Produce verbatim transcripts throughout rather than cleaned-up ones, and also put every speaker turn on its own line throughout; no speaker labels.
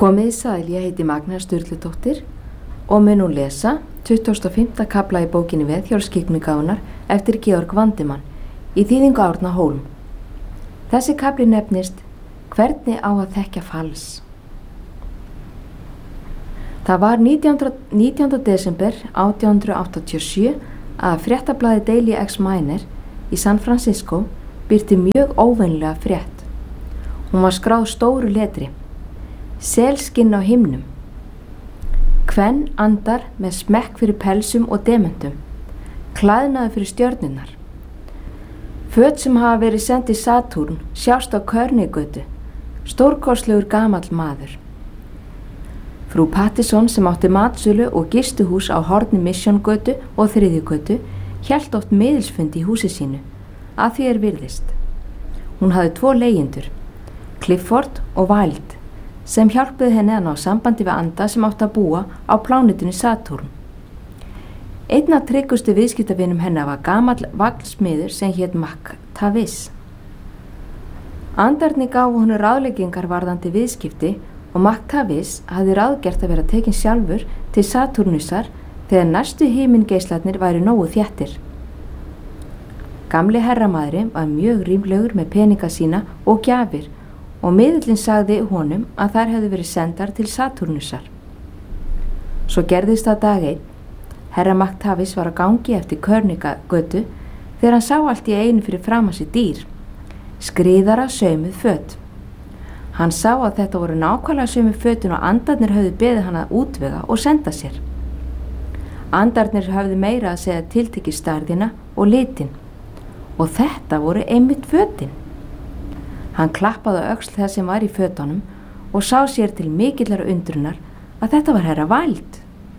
Komiði sæl, ég heiti Magna Sturludóttir og mun nú lesa tuttugasta og fimmta kafla í bókinni Veðhjólsskyggnigáfunnar eftir Georg Vandemann í þýðingu Árna Hólm. Þessi kafli nefnist Hvernig á að þekkja fals. Það var nítjánda desember átján hundruð áttatíu og sjö að fréttablaðið Daily Examiner í San Francisco birti mjög óvenjulega frétt. Hún var skráð stóru letri. Selskinn á himnum. Kvenn andar með smekk fyrir pelsum og dementum. Klæðnaði fyrir stjörnurnar. Föt sem hafa verið send í Satúrn sjást á Körnigötu. Stórkostlegur gamall maður. Frú Pattison sem átti matsölu og gistuhús á horni Missiongötu og Þriðjugötu hélt oft miðilsfund í húsi sínu, að því er virðist. Hún hafði tvo leigjendur, Clifford og Wilde, sem hjálpuðu henni að ná sambandi við anda sem átti að búa á plánetunni Satúrn. Einn af tryggustu viðskiptavinum hennar var gamall vagnsmiður sem hét McTavish. Andarnir gáfu honum ráðleggingar varðandi viðskipti og McTavish hafði ráðgert að vera tekinn sjálfur til Satúrnusar þegar næstu himingeislarnir væru nógu þéttir. Gamli herramaðurinn var mjög rímlegur með peninga sína og gjafir og miðillinn sagði honum að þær hefðu verið sendar til Satúrnusar. Svo gerðist það dag einn. Herra McTavish var á gangi eftir Körnigötu þegar hann sá allt í einu fyrir framan sig dýr. Skriðara saumuð föt. Hann sá að þetta voru nákvæmlega sömu fötin og andarnir höfðu beðið hann að útvega og senda sér. Andarnir höfðu meira að segja tiltekið stærðina og litin og þetta voru einmitt fötin. Hann klappaði á öxl þess sem var í fötunum og sá sér til mikillar undrunar að þetta var herra Wilde.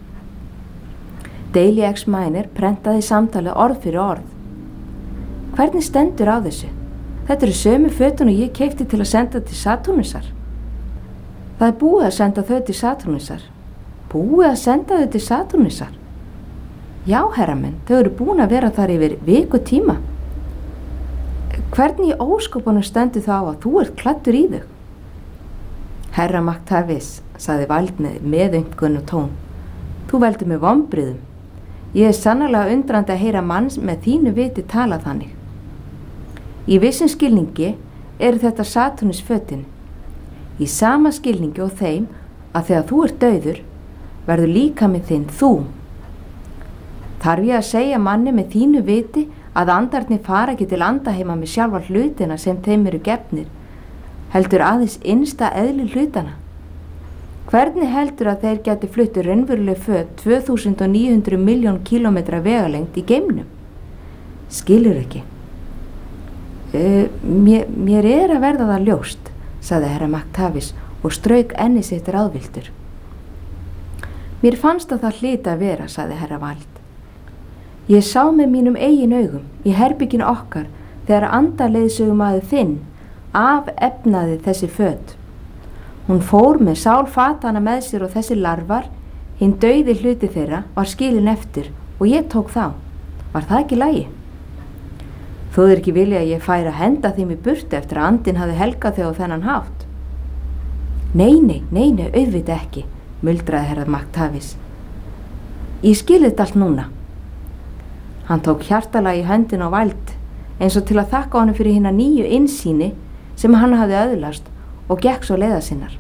Daily Examiner prentaði samtalið orð fyrir orð. Hvernig stendur á þessu? Þetta eru sömu fötun og ég keypti til að senda til Satúrnusar. Það er búið að senda þau til Satúrnusar. Búið að senda þau til Satúrnusar? Já, herra minn, þau eru búin að vera þar yfir viku tíma. Hvernig í óskopunum stendur þá að þú ert klæddur í þau? Herra McTavish, sagði Wilde með meðaumkun og tón. Þú veldur með vonbrigðum. Ég er sannarlega undrandi að heyra mann með þínu viti tala þannig. Í vissum skilningi eru þetta Satúrnus fötin. Í sama skilningi og þeim að þegar þú ert dauður, verður líkami þinn þú. Þarf ég að segja manni með þínu viti að andarnir fara ekki til andaheima með sjálfa hlutina sem þeim eru gefnir, heldur aðeins innsta eðli hlutana. Hvernig heldur að þeir geti fluttu raunveruleg föt tvö þúsund níu hundruð milljón kílómetra vegalengd í geimnum? Skilur ekki. Uh, mér, mér er að verða það ljóst, sagði herra McTavish og strauk enni sitt ráðviltur. Mér fannst að það hlyti að vera, sagði herra Wilde. Ég sá með mínum eigin augum í herbygginu okkar þegar andaleiðsögumaður þinn afefnaði þessi föt. Hún fór með sálfatana með sér og þessi larvar, hinn dauði hluti þeirra, var skilin eftir og ég tók þá. Var það ekki í lagi? Þú er ekki vilja að ég færi að henda þeim í burtu eftir að andinn hafi helgað þau á þennan hátt. Nei, nei, nei, nei, auðvitað ekki, muldraði herra McTavish. Ég skil þetta allt núna. Hann tók hjartalega í höndin á Wilde eins og til að þakka honum fyrir hina nýju innsýni sem hann hafði öðlast og gekk svo leiða sinnar.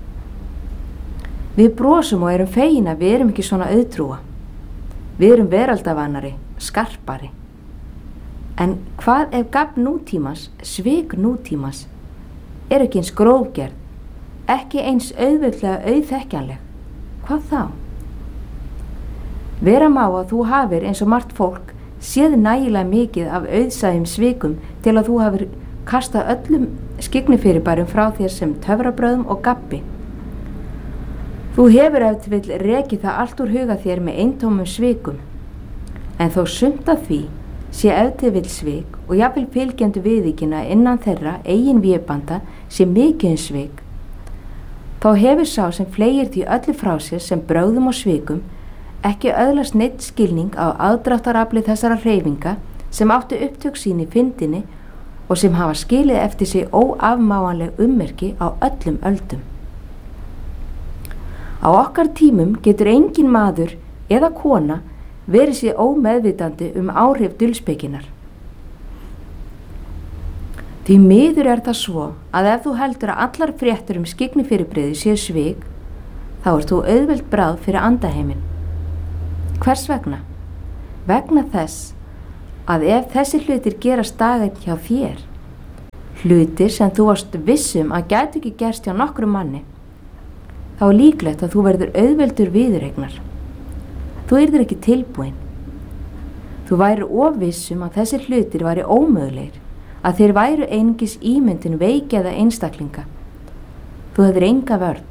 Við brosum og erum fegin að við erum ekki svona auðtrúa. Við erum veraldavanari, skarpari. En hvað ef gafn nútímans, svik nútímans, er ekki eins grófgerð, ekki eins auðveldlega auðþekkjanleg? Hvað þá? Vera má að þú hafir eins og margt fólk séð nægilega mikið af auðsæðum svikum til að þú hafir kastað öllum skygnifyrirbærum frá þér sem töfrabröðum og gabbi. Þú hefur ef til vill rekið það allt úr huga þér með eintómum svikum, en þó sumt af því sé ef til vill svik og jafnvel fylgjendu viðvíkina innan þeirra eigin vébanda sé mikið svik, þá hefur sá sem fleygir því öllu frá sér sem brögðum og svikum ekki öðlast neitt skilning á aðdráttarafli þessara hreyfinga sem áttu upptök sín í fyndinni og sem hafa skilið eftir sig óafmáanleg ummerki á öllum öldum. Á okkar tímum getur engin maður eða kona verið sér ómeðvitandi um áhrif dulspekinnar. Því miður er það svo að ef þú heldur að allar fréttir um skyggni-fyrirbrigði séu svik, þá ert þú auðvelt bráð fyrir andaheiminn. Hvers vegna? Vegna þess að ef þessi hlutir gerast daginn hjá þér, hlutir sem þú varst vissum að gætu ekki gerst hjá nokkrum manni, þá er líklegt að þú verður auðveldur viðureignar. Þú yrðir ekki tilbúin. Þú væri ofvissum að þessir hlutir væri ómögulegir, að þeir væru einungis ímyndun veikjaða einstaklinga. Þú hefur enga vörn.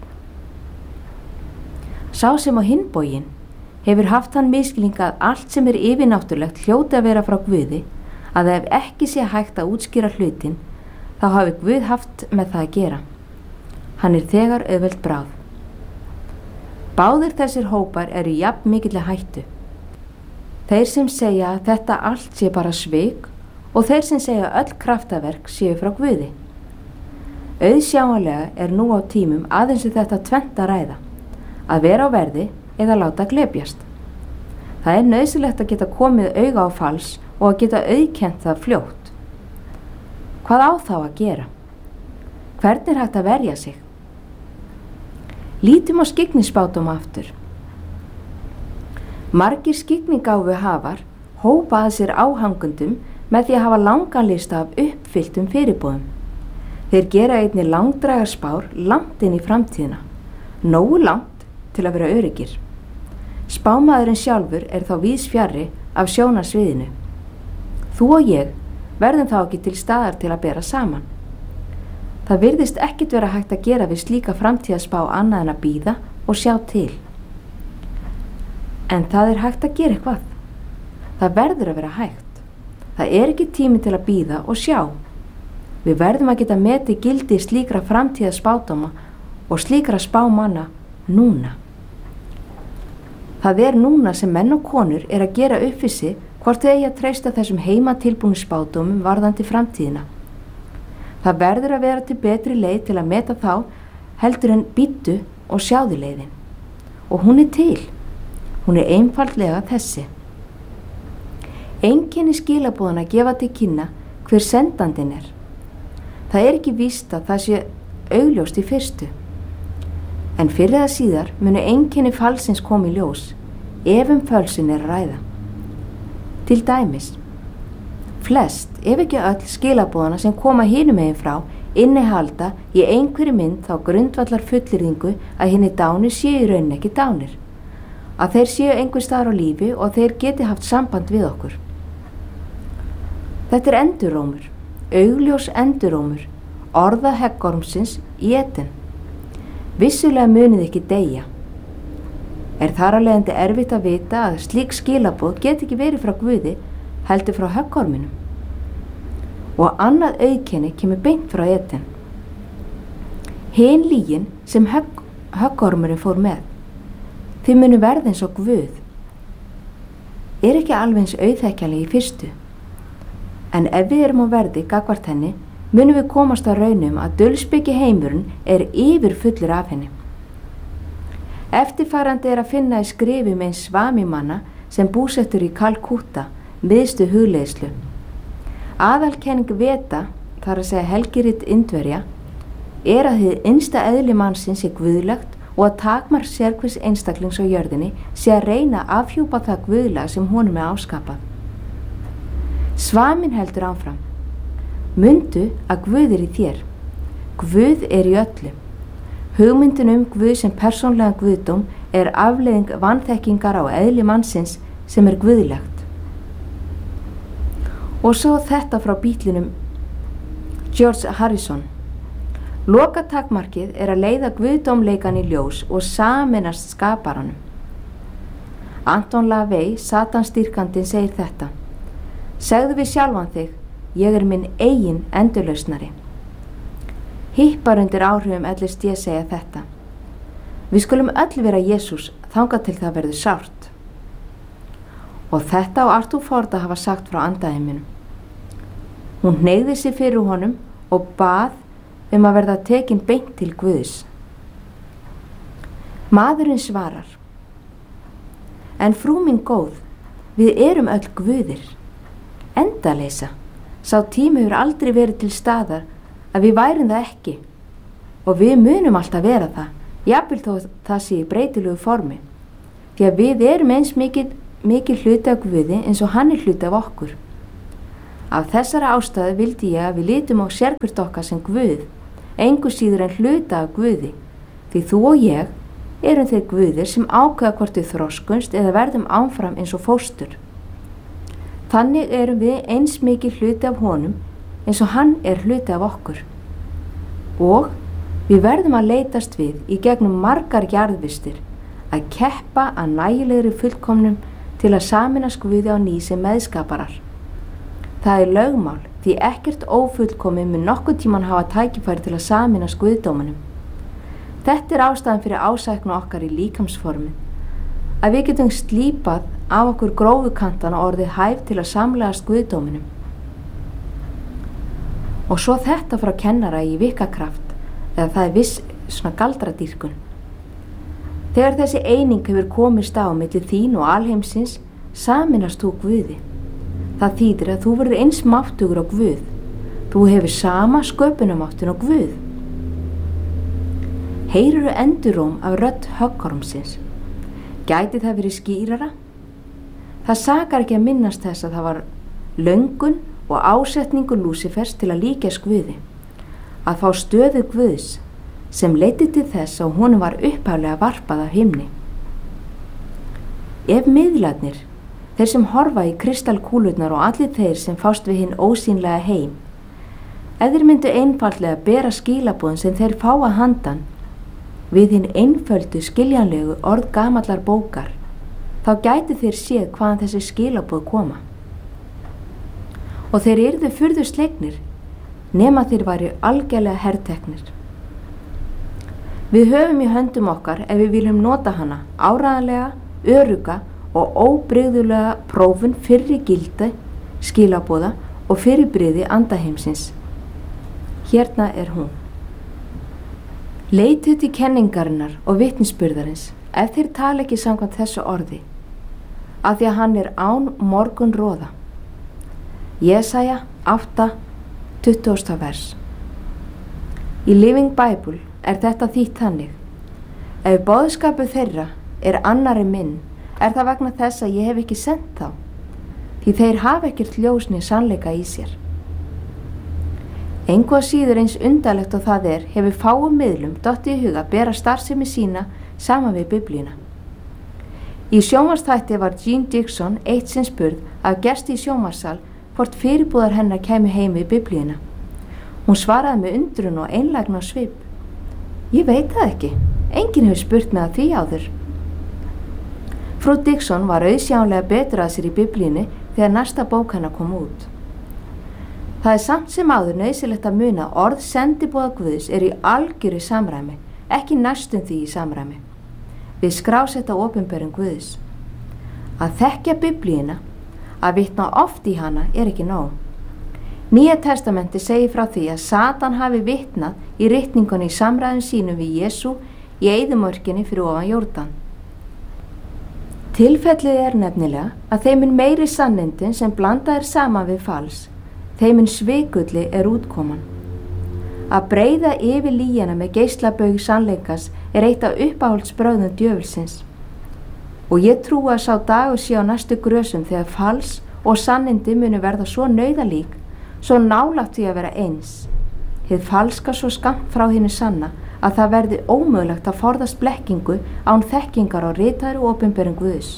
Sá sem á hinn bóginn hefur haft þann misskilning að allt sem er yfirnáttúrlegt hljóti að vera frá Guði, að ef ekki sé hægt að útskýra hlutin, þá hafi Guð haft með það að gera. Hann er þegar auðvelt bráð. Báðir þessir hópar eru jafn mikilli hættu. Þeir sem segja að þetta allt sé bara svik og þeir sem segja öll kraftaverk séu frá Guði. Auðsjáanlega er nú á tímum aðeins þetta tvennt að ræða, að vera á verði eða láta glepjast. Það er nauðsynlegt að geta komið auga á fals og að geta auðkennt það fljótt. Hvað á þá að gera? Hvernig er hægt að verja sig? Lítum á skyggnispádóma aftur. Margir skyggnigáfu hafar hópa að sér áhangundum með því að hafa langan lista af uppfylltum fyrirboðum. Þeir gera einnig langdrægar spár langt inn í framtíðina, nógu langt til að vera öryggir. Spámaðurinn sjálfur er þá víðs fjarri af sjónarsviðinu. Þú og ég verðum þá ekki til staðar til að bera saman. Það virðist ekkert vera hægt að gera við slíka framtíðaspá annað en að bíða og sjá til. En það er hægt að gera eitthvað. Það verður að vera hægt. Það er ekki tími til að bíða og sjá. Við verðum að geta metið gildi slíkra framtíðaspádóma og slíkra spámanna núna. Það er núna sem menn og konur er að gera upp við sig hvort þau eigi að treysta þessum heimatilbúnu spádómum varðandi framtíðina. Það verður að vera til betri leið til að meta þá heldur en bíddu og sjáðu leiðin. Og hún er til. Hún er einfaldlega þessi. Einkenni skilaboðana gefa til kynna hver sendandinn er. Það er ekki víst að það sé augljóst í fyrstu. En fyrir eða síðar munu einkenni falsins koma í ljós, ef um fölsin er að ræða. Til dæmis, flest, ef ekki öll skilaboðana sem koma hinum megin frá, innihalda í einhverju mynd þá grundvallar fullyrðingu að hinni dánir séu í rauninni ekki dánir, að þeir séu einhver staðar á lífi og þeir geti haft samband við okkur. Þetta er endurómur, augljós endurómur, orða heggormsins í Eden. Vissulega munið ekki deyja. Er þar af leiðandi erfitt að vita að slík skilaboð get ekki verið frá Guði, heldur frá höggorminum. Og annað auðkenni kemur beint frá Eden. Hin lygin sem högg, höggormurinn fór með, þið munu verða eins og Guð. Er ekki alveg eins auðþekkjanleg í fyrstu. En ef við erum á verði gagnvart henni, munum við komast að raunum að dulspeki heimurinn er yfir fullur af henni. Eftirfarandi er að finna í skrifum eins svamimanna sem búsettur í Kalkútta, miðstu hugleiðslu. Aðalkenning Veda, þar að segja helgirit Indverja, er að hið innsta eðli mannsins sé guðlegt og að takmark sérhvers einstaklings á jörðinni sé að reyna að afhjúpa það guðlega sem honum er áskapað. Svamin heldur áfram. Mundu að Guð er í þér. Guð er í öllu. Hugmyndin um Guð sem persónlegan guðdóm er afleiðing vanþekkingar á eðli mannsins sem er guðlegt. Og svo þetta frá bítlinum George Harrison. Lokatakmarkið er að leiða guðdómleikan í ljós og sameinast skaparanum. Anton LaVey, satanstýrkandinn, segir þetta. Segðu við sjálfan þig, ég er minn eigin endurlausnari. Hippar undir áhrifum L S D segja þetta. Við skulum öll vera Jesús þangað til það verður sárt. Og þetta á Arthur Ford að hafa sagt frá andaheiminum. Hún hneigði sig fyrir honum og bað um að verða tekin beint til Guðs. Maðurinn svarar: En frú mín góð, við erum öll guðir. Endaleysa, sá tími hefur aldrei verið til staðar að við værum það ekki og við munum alltaf vera það, jafnvel þó það sé í breytilegu formi, því að við erum eins mikil, mikil hluti af Guði eins og hann er hluti af okkur. Af þessara ástæðu vildi ég að við lítum á sérhvert okkar sem Guð, engu síður en hluta af Guði, því þú og ég erum þeir guðir sem ákveða hvort við þroskumst eða verðum áfram eins og fóstur. Þannig erum við eins mikið hluti af honum eins og hann er hluti af okkur. Og við verðum að leitast við í gegnum margar jarðvistir að keppa að nægilegri fullkomnum til að sameinast Guði á ný sem meðskaparar. Það er lögmál því ekkert ófullkomið mun nokkurn tímann hafa tækifæri til að sameinast Guðdómanum. Þetta er ástæðan fyrir ásæknu okkar í líkamsformi, að við getum slípað af okkur grófu kantana og orðið hæf til að samlegast Guðdóminum. Og svo þetta frá kennara í vikakraft, eða það er viss svona galdradýrkun. Þegar þessi eining hefur komist á milli þín og alheimsins, sameinast þú Guði. Það þýðir að þú verður eins máttugur á Guð. Þú hefur sama sköpunarmáttinn á Guð. Heyrirðu enduróm af rödd höggormsins? Gæti það verið skýrara? Það sakar ekki að minnast þess að það var löngun og ásetningur Lúsifers til að líkjast Guði, að fá stöðu Guðs sem leiddi til þess að honum var upphaflega varpað af himni. Ef miðlarnir, þeir sem horfa í kristalkúlurnar og allir þeir sem fást við hinn ósýnlega heim, ef þeir myndu einfaldlega bera skilaboðin sem þeir fá að handan við hinn einföldu skiljanlegu orð gamallar bókar, þá gæti þeir séð hvaðan þessi skilaboð koma. Og þeir yrðu furðu slegnir, nema þeir væru algjörlega herteknir. Við höfum í höndum okkar ef við viljum nota hana áreiðanlega, örugga og óbrigðulega prófun fyrri gildi, skilaboða og fyrirbrigði andaheimsins. Hérna er hún. Leitið til kenningarinnar og vitnisburðarins ef þeir tala ekki samkvæmt þessu orði, af því að hann er án morgun róða. Jesaja átta, tuttugasta vers. Í Living Bible er þetta þýtt þannig: Ef boðskapur þeirra er annari minn, er það vegna þess að ég hef ekki sendt þá, því þeir hafa ekkert ljós né sannleika í sér. Engu að síður eins undarlegt og það er, hefur fáum miðlum dottið í huga að bera starfsemi sína saman við Biblíuna. Í sjónvarpsþætti var Jean Dixon eitt sinn spurð af gesti í sjónvarpssal hvort fyrirbúðar hennar kæmu heim við Biblíuna. Hún svaraði með undrun og einlægni á svip: Ég veit það ekki, enginn hefur spurt mig að því áður. Frú Dixon var auðsjáanlega betur að sér í Biblíunni þegar næsta bók hennar kom út. Það er samt sem áður nauðsynlegt að muna að orð sendiboða Guðs er í algjöru samræmi, ekki næstum því í samræmi, við skrásetta opinberun Guðs. Að þekkja Biblíuna, að vitna oft í hana, er ekki nóg. Nýja testamenti segir frá því að Satan hafi vitnað í ritningunni í samræðum sínum við Jesú í eyðimörkinni fyrir ofan Jórdan. Tilfellið er nefnilega að þeim mun meiri sannindin sem blandað er saman við fals, þeiminn svikulli er útkoman. Að breiða yfir lýjana með geislabaug sannleikas er eitt af uppáhaldsbrögðum djöfulsins. Og ég trúi að sá dagur sé á næstu grösum þegar fals og sannindi munu verða svo nauðalík, svo nálægt því að vera eins. Hið falska svo skammt frá hinu sanna að það verði ómögulegt að forðast blekkingu án þekkingar á ritaðri opinberun Guðs.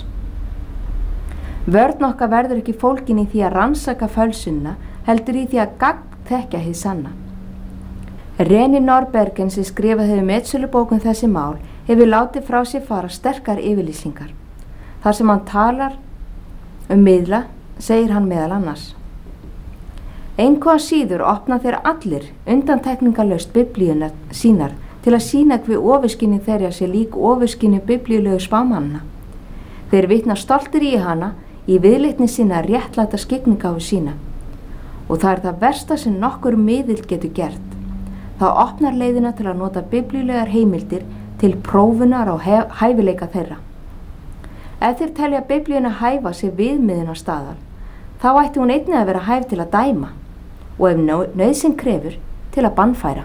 Vörn okkar verður ekki fólkin í því að rannsaka fölsunna, heldur í því að gagnþekkja hið sanna. Reni Norbergen sem skrifað hefur metsölubókum þessi mál hefur látið frá sér fara sterkar yfirlýsingar. Þar sem hann talar um miðla segir hann meðal annars: Engu að síður opna þeir allir undantekningarlaust biblíunar sínar til að sýna hve ofurskynni þeirra sé lík ofurskynni biblíulegu spámanna. Þeir vitna stoltir í hana í viðleitni sinna réttlæta skyggningáfu sína. Og það er það versta sem nokkur miðill getur gert. Það opnar leiðina til að nota biblíulegar heimildir til prófunar á hæfileika þeirra. Ef þeir telja Biblíuna hæfa sér viðmiðunar staðar, þá ætti hún einnig að vera hæf til að dæma og ef nauðsyn krefur til að bannfæra.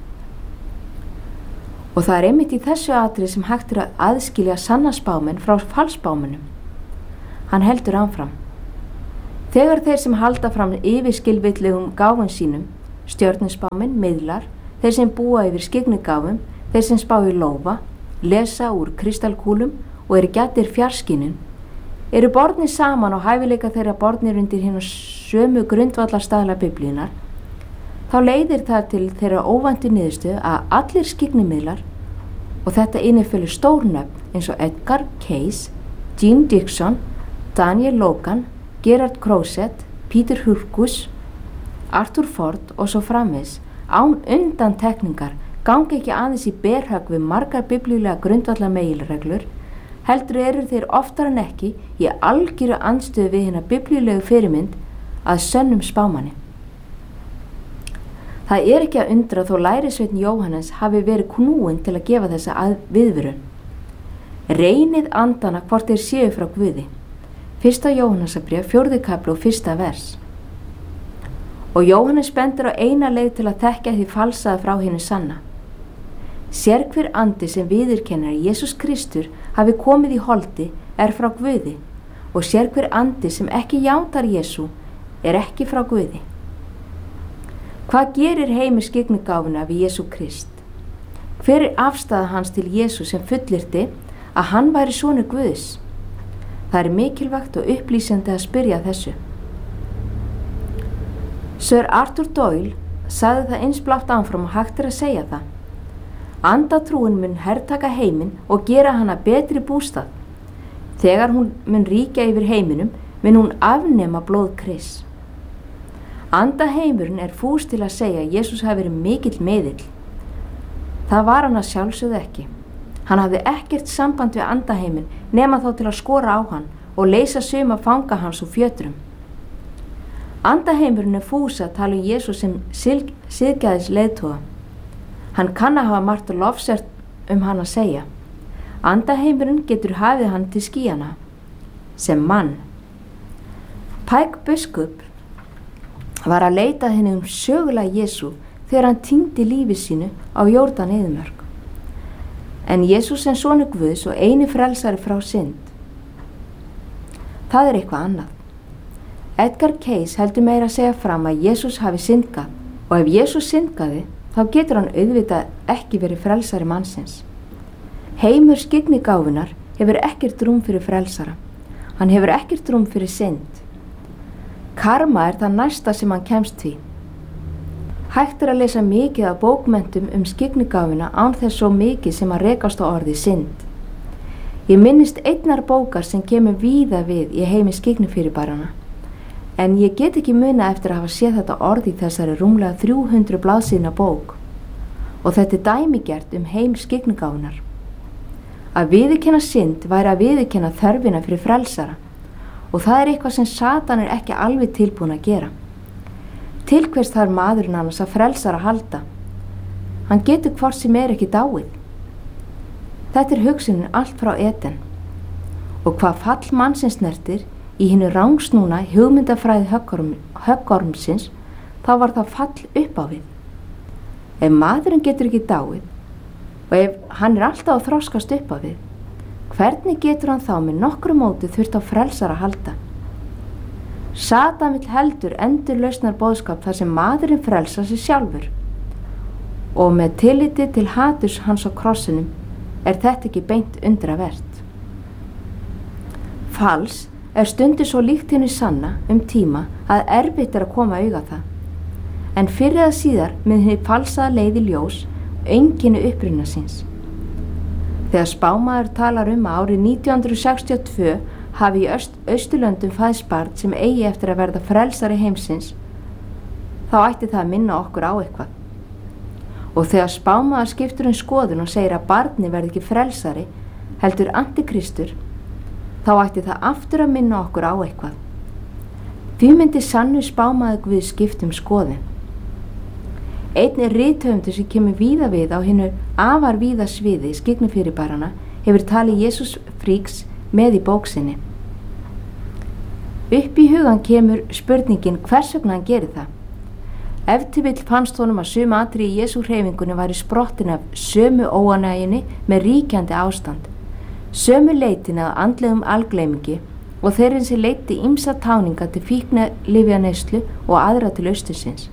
Og það er einmitt í þessu atriði sem hægt er að aðskilja sanna spámenn frá falsspámennum. Hann heldur áfram. Þegar þeir sem halda fram yfirskilvitlegum gáfum sínum, stjörnuspámenn, miðlar, þeir sem búa yfir skyggnigáfum, þeir sem spá í lófa, lesa úr kristalkúlum og eru gættir fjarskynjun, eru bornir saman og hæfileika þeirra bornir undir hina sömu grundvallarstaðla Biblíunar, þá leiðir það til þeirra óvæntu niðurstöðu að allir skygnimiðlar, og þetta innifelur stórnöfn eins og Edgar Cayce, Jean Dixon, Daniel Logan, Gerard Crozet, Peter Hurkus, Arthur Ford og svo framvegis, án undan tekningar gangi ekki aðeins í berhögg við margar biblíulega grundvallar meginreglur, heldur eru þeir oftar en ekki í algjöru andstöðu við hina biblíulegu fyrirmynd að sönnum spámanni. Það er ekki að undra þó lærisveinn Jóhannes hafi verið knúinn til að gefa þessa viðvörun. Reynið andana hvort þeir séu frá Guði. Fyrsta Jóhannesarbréf, fjórði kafli og fyrsta vers. Og Jóhannes bendir á eina leið til að þekkja því falsaða frá hinu sanna. Sér hver andi sem viðurkennir að Jesús Kristur hafi komið í holdi er frá Guði og sér hver andi sem ekki játar Jesú er ekki frá Guði. Hvað gerir heimur skyggnigáfuna við Jesú Krist? Hver er afstaða hans til Jesú sem fullyrti að hann væri sonur Guðs? Það er mikilvægt og upplýsandi að spyrja þessu. Sir Arthur Doyle sagði það eins blátt áfram og hægt er að segja það. Andatrúin mun hertaka heiminn og gera hana betri bústað. Þegar hún mun ríkja yfir heiminum, mun hún afnema blóð Krists. Andaheimurinn er fús til að segja að Jesús hafi verið mikill miðill. Það var hann að sjálfsögðu ekki. Hann hafði ekkert samband við andaheiminn nema þá til að skora á hann og leysa suma fanga hans úr fjötrum. Andaheimurinn er fús að tala um Jesús sem siðgæðis leiðtoga. Hann kann að hafa margt lofsvert um hann að segja. Andaheimurinn getur hafið hann til skýjana, sem mann. Pike biskup var að leita henni um sögulega Jesú þegar hann týndi lífi sínu á Jórdan eyðimörk. En Jesús sem sonur Guðs og eini frelsari frá synd. Það er eitthvað annað. Edgar Cayce heldur meira að segja fram að Jesús hafi syndgað og ef Jesús syndgaði, þá getur hann auðvitað ekki verið frelsari mannsins. Heimur skyggnigáfunar hefur ekkert rúm fyrir frelsara. Hann hefur ekkert rúm fyrir synd. Karma er það næsta sem hann kemst því. Hægt er að lesa mikið af bókmenntum um skyggnigáfuna án þess svo mikið sem að rekast á orðið synd. Ég minnist einnar bókar sem kemur víða við í heimi skyggnifyrirbarana, en ég get ekki muna eftir að hafa séð þetta orð í þessari rúmlega þrjú hundruð blaðsíðna bók og þetta er dæmigert um heim skyggnigáfunar. Að viðurkenna synd væri að viðurkenna þörfina fyrir frelsara og það er eitthvað sem Satan er ekki alveg tilbúin að gera. Til hvers þarf maðurinn annars að frelsara halda? Hann getur hvort sem er ekki dáið. Þetta er hugsunin allt frá Eden og hvað fall mannsins snertir í hinu rangsnúna hugmyndafræði höggorm, höggormsins, þá var það fall upp á við. Ef maðurinn getur ekki dáið og ef hann er alltaf að þroskast upp á við, hvernig getur hann þá með nokkru móti þurft á frelsara að halda? Satan vill heldur endurlausnar boðskap þar sem maðurinn frelsar sig sjálfur og með tilliti til haturs hans á krossinum er þetta ekki beint undravert. Fals er stundu svo líkt henni sanna um tíma að erfitt er að koma auga það. En fyrir að síðar með henni falsaða leiði ljós einkenni uppruna síns. Þegar spámaður talar um að árið nítján hundruð sextíu og tvö hafi í Öst, Austurlöndum fæðst barn sem eigi eftir að verða frelsari heimsins, þá ætti það að minna okkur á eitthvað. Og þegar spámaður skiptur um skoðun og segir að barni verði ekki frelsari, heldur antikristur, þá ætti það aftur að minna okkur á eitthvað. Því myndi sannu spámaður Guð skipt um skoðun. Einn er rithöfundur sem kemur víða við á hinu afar víða sviði skygnufyrirbærana hefur talið Jesús fríks með í bók sinni. Upp í hugan kemur spurningin hvers vegna hann gerir það. Ef til vill fannst honum að sömu atriði í Jesú hreyfingunni væri sprottin af sömu óánægjunni með ríkjandi ástand, sömu leitin að andlegum algleymingi og þeirrin sem leiti ýmsa táninga til fíknilyfjaneyslu og aðra til austursins.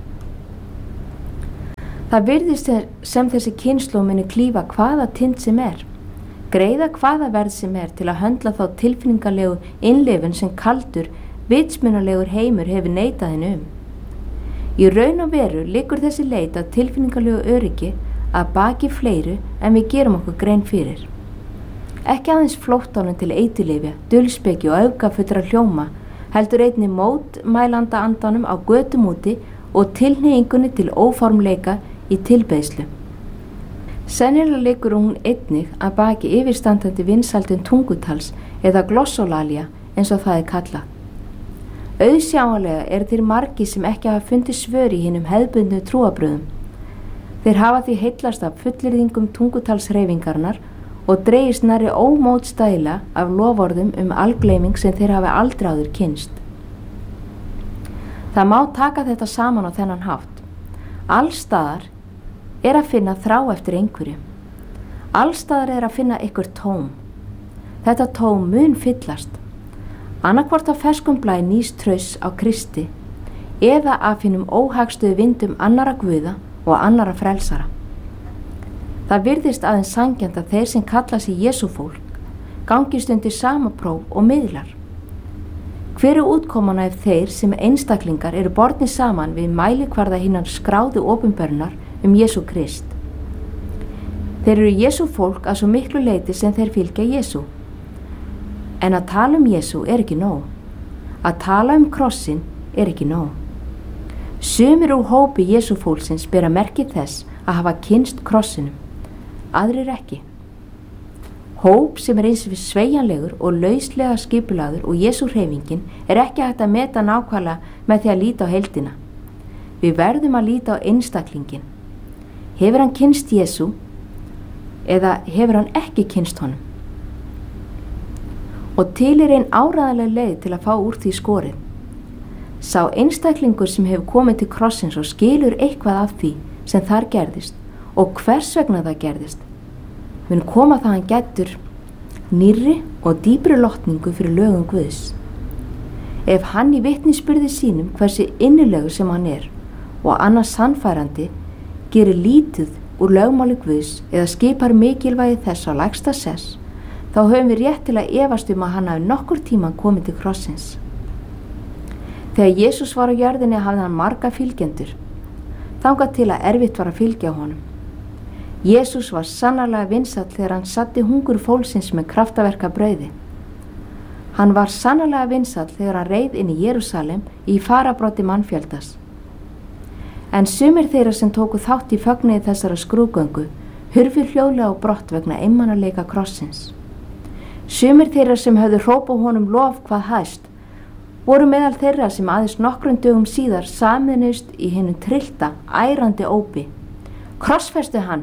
Það virðist sem þessi kynslóð muni klífa hvaða tind sem er, greiða hvaða verð sem er til að höndla þá tilfinningalegu innlifun sem kaldur, vitsmunalegur heimur hefur neitað henni um. Í raun og veru liggur þessi leit að tilfinningalegu öryggi að baki fleiru en við gerum okkur grein fyrir. Ekki aðeins flóttanum til eiturlyfja, dulspeki og öfgafullra hljóma, heldur einnig mótmælanda andanum á götum úti og tilhneigingunni til óformleika í tilbeiðslu. Sennilega liggur hún einnig að baki yfirstandandi vinsældum tungutals eða glossolalia eins og það er kallað. Auðsjáanlega er þeir margir sem ekki hafa fundið svör í hinum hefðbundnu trúarbrögðum. Þeir hafa því heillast af fullyrðingum tungutalshreyfingarinnar og dregist nærri ómótstæðilega af loforðum um algleyming sem þeir hafa aldrei áður kynnst. Það má taka þetta saman á þennan hátt. Allstaðar er að finna þrá eftir einhverju. Allstaðar er að finna einhver tóm. Þetta tóm mun fyllast. Annarkvort á ferskum blæ nýs trausts á Kristi eða af hinum óhagstuðu vindum annara guða og annara frelsara. Það virðist aðeins sanngjarnt að þeir sem kalla sig Jesú fólk gangist undir sama próf og miðlar. Hver er útkomana ef þeir sem einstaklingar eru bornir saman við mælikvarða hinnar skráðu opinberunar um Jesú Krist? Þeir eru Jesú fólk að svo miklu leyti sem þeir fylgja Jesú. En að tala um Jesú er ekki nóg. Að tala um krossin er ekki nóg. Sumir úr hópi Jesú fólksins bera merki þess að hafa kynnst krossinum, aðrir ekki. Hóp sem er eins við sveigjanlegur og lauslega skipulagður og Jesú hreyfingin er ekki hægt að meta nákvæmlega með því að líta á heildina. Við verðum að líta á einstaklingin. Hefur hann kynnst Jesú eða hefur hann ekki kynnst honum? Og til er einn áræðanleg leið til að fá úr því skorið. Sá einstaklingur sem hefur komið til krossins og skilur eitthvað af því sem þar gerðist og hvers vegna það gerðist, mun koma það hann gætur nýrri og dýpri lotningu fyrir lögum Guðs. Ef hann í vitnisburði sínum hversu innilegu sem hann er og annars sannfærandi gerir lítið úr lögmáli Guðs eða skipar mikilvægi þess á lægsta sess, þá höfum við rétt til að efast um að hann hafi nokkur tíma komið til krossins. Þegar Jesús var á jörðinni hafði hann marga fylgjendur, þangað til að erfitt var að fylgja honum. Jesús var sannarlega vinsæll þegar hann satti hungur fólksins með kraftaverka brauði. Hann var sannarlega vinsæll þegar hann reið inn í Jerúsalem í farabroddi mannfjöldas. En sumir þeirra sem tóku þátt í fögnuði þessara skrúðgöngu hurfu hljóðlega á brott vegna einmanaleika krossins. Sumir þeirra sem höfðu hrópað honum lof hvað hæst voru meðal þeirra sem aðeins nokkrum dögum síðar sameinuðust í hinum tryllta, ærandi ópi. Krossfestu hann!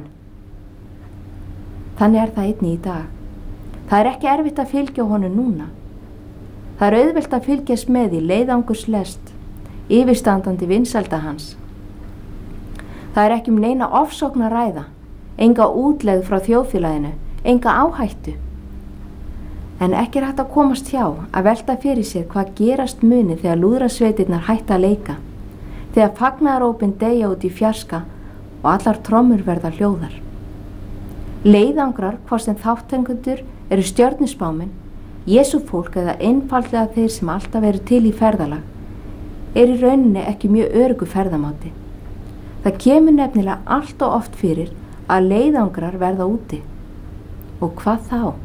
Þannig er það einnig í dag. Það er ekki erfitt að fylgja honum núna. Það er auðvelt að fylgjast með í leiðangurslest, yfirstandandi vinsælda hans. Það er ekki um neina ofsókn að ræða, enga útlegð frá þjóðfélaginu, enga áhættu. En ekki er hægt að komast hjá að velta fyrir sér hvað gerast muni þegar lúðrasveitirnar hætta að leika, þegar fagnaðarópin deyja út í fjarska og allar trommur verða hljóðar. Leiðangrar, hvort sem þáttengundur eru stjörnuspáminn, Jesú fólk eða einfaldlega þeir sem alltaf eru til í ferðalag, er í rauninni ekki mjög öruggu ferðamáti. Það kemur nefnilega allt og oft fyrir að leiðangrar verða úti. Og hvað þá?